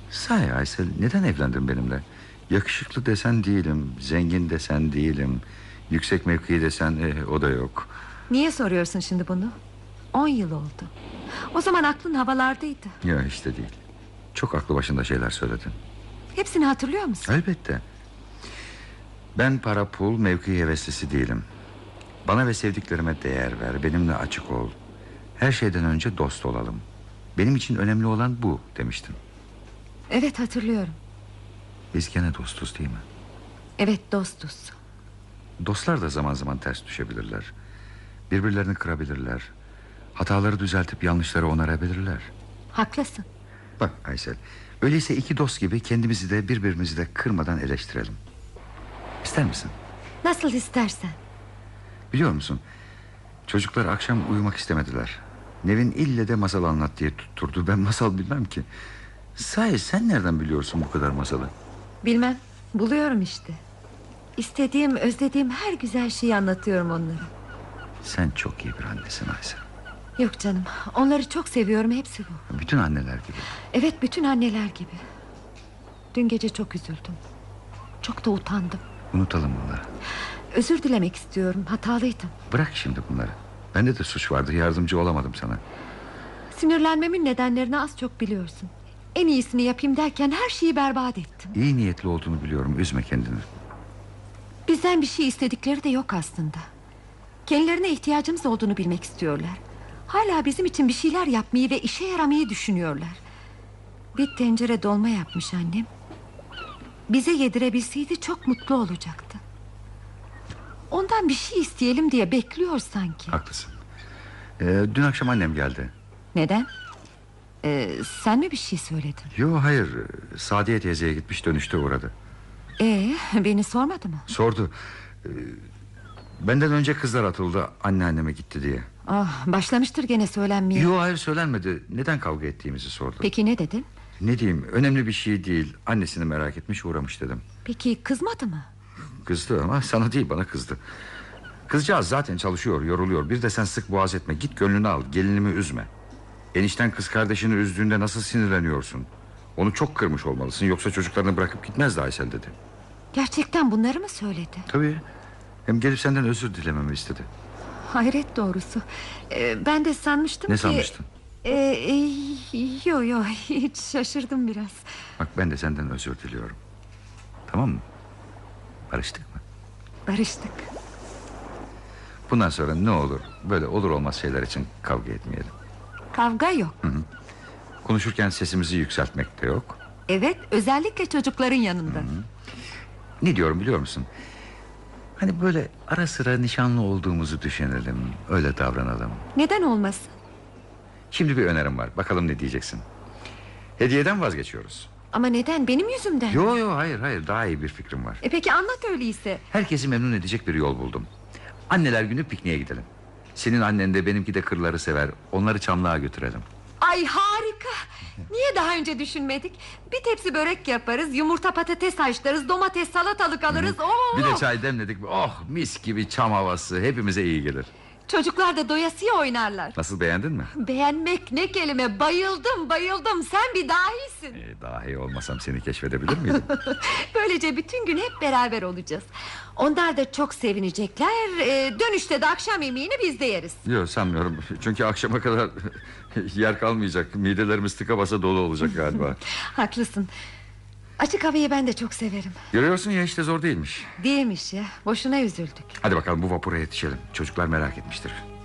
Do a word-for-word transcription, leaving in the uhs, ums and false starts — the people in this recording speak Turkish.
Sahi Aysel, neden evlendin benimle? Yakışıklı desen değilim, zengin desen değilim, yüksek mevki desen eh, o da yok. Niye soruyorsun şimdi bunu? On yıl oldu. O zaman aklın havalardaydı. Ya işte değil. Çok aklı başında şeyler söyledin. Hepsini hatırlıyor musun? Elbette. Ben para, pul, mevki heveslisi değilim. Bana ve sevdiklerime değer ver, benimle açık ol. Her şeyden önce dost olalım. Benim için önemli olan bu demiştin. Evet, hatırlıyorum. Biz gene dostuz değil mi? Evet, dostuz. Dostlar da zaman zaman ters düşebilirler. Birbirlerini kırabilirler. Hataları düzeltip yanlışları onarabilirler. Haklısın. Bak Aysel, öyleyse iki dost gibi kendimizi de birbirimizi de kırmadan eleştirelim. İster misin? Nasıl istersen. Biliyor musun, çocuklar akşam uyumak istemediler. Nevin ille de masal anlat diye tutturdu. Ben masal bilmem ki. Sahi sen nereden biliyorsun bu kadar masalı? Bilmem, buluyorum işte. İstediğim, özlediğim her güzel şeyi anlatıyorum onlara. Sen çok iyi bir annesin Aysel. Yok canım, onları çok seviyorum, hepsi bu. Bütün anneler gibi. Evet, bütün anneler gibi. Dün gece çok üzüldüm. Çok da utandım. Unutalım bunları. Özür dilemek istiyorum, hatalıydım. Bırak şimdi bunları. Bende de suç vardı, yardımcı olamadım sana. Sinirlenmemin nedenlerini az çok biliyorsun. En iyisini yapayım derken her şeyi berbat ettim. İyi niyetli olduğunu biliyorum, üzme kendini. Bizden bir şey istedikleri de yok aslında. Kendilerine ihtiyacımız olduğunu bilmek istiyorlar. Hala bizim için bir şeyler yapmayı ve işe yaramayı düşünüyorlar. Bir tencere dolma yapmış annem. Bize yedirebilseydi çok mutlu olacaktı. Ondan bir şey isteyelim diye bekliyor sanki. Haklısın. ee, Dün akşam annem geldi. Neden? Ee, sen mi bir şey söyledin? Yo hayır, Sadiye teyzeye gitmiş, dönüşte uğradı. Ee, beni sormadı mı? Sordu. ee, Benden önce kızlar atıldı, anneanneme gitti diye. Ah, başlamıştır gene söylenmeye. Yo hayır, söylenmedi. Neden kavga ettiğimizi sordu. Peki ne dedin? Ne diyeyim, önemli bir şey değil. Annesini merak etmiş, uğramış dedim. Peki kızmadı mı? Kızdı ama sana değil, bana kızdı. Kızcağız zaten çalışıyor, yoruluyor. Bir de sen sık boğaz etme, git gönlünü al, gelinimi üzme. Enişten kız kardeşini üzdüğünde nasıl sinirleniyorsun? Onu çok kırmış olmalısın, yoksa çocuklarını bırakıp gitmezdi Aysel dedi. Gerçekten bunları mı söyledi? Tabii. Hem gelip senden özür dilememi istedi. Hayret doğrusu. ee, Ben de sanmıştım Ne ki... sanmıştın? Ee, e, yo yo hiç şaşırdım biraz. Bak ben de senden özür diliyorum. Tamam mı? Barıştık mı? Barıştık. Bundan sonra ne olur böyle olur olmaz şeyler için kavga etmeyelim. Kavga yok. Hı hı. Konuşurken sesimizi yükseltmek de yok. Evet, özellikle çocukların yanında. Hı hı. Ne diyorum biliyor musun? Hani böyle ara sıra nişanlı olduğumuzu düşünelim, öyle davranalım. Neden olmasın? Şimdi bir önerim var, bakalım ne diyeceksin. Hediyeden vazgeçiyoruz. Ama neden, benim yüzümden? Yo yo hayır hayır, daha iyi bir fikrim var. E peki anlat öyleyse. Herkesi memnun edecek bir yol buldum. Anneler günü pikniğe gidelim. Senin annen de benimki de kırları sever. Onları Çamlığa götürelim. Ay harika. Niye daha önce düşünmedik? Bir tepsi börek yaparız, yumurta patates haşlarız, domates salatalık alırız. Oo! Bir de çay demledik. Oh mis gibi çam havası, hepimize iyi gelir. Çocuklar da doyasıya oynarlar. Nasıl, beğendin mi? Beğenmek ne kelime, bayıldım bayıldım. Sen bir dahisin. Ee, dahi olmasam seni keşfedebilir miydim? Böylece bütün gün hep beraber olacağız. Onlar da çok sevinecekler. Ee, Dönüşte de akşam yemeğini biz de yeriz. Yok sanmıyorum. Çünkü akşama kadar yer kalmayacak. Midelerimiz tıka basa dolu olacak galiba. Haklısın. Açık havayı ben de çok severim. Görüyorsun ya, işte zor değilmiş. Değilmiş ya, boşuna üzüldük. Hadi bakalım bu vapura yetişelim. Çocuklar merak etmiştir.